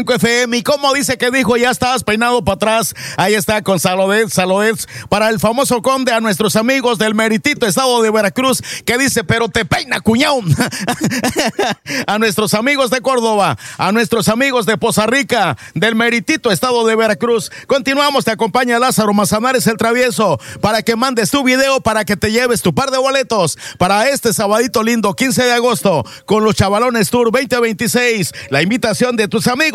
FM. Y como dice que dijo, ya estabas peinado para atrás. Ahí está con Saludets para el famoso conde, a nuestros amigos del meritito estado de Veracruz, que dice, pero te peina, cuñao. A nuestros amigos de Córdoba, a nuestros amigos de Poza Rica, del meritito estado de Veracruz. Continuamos, te acompaña Lázaro Mazanares el Travieso, para que mandes tu video, para que te lleves tu par de boletos para este sabadito lindo, 15 de agosto, con los Chavalones Tour 2026. La invitación de tus amigos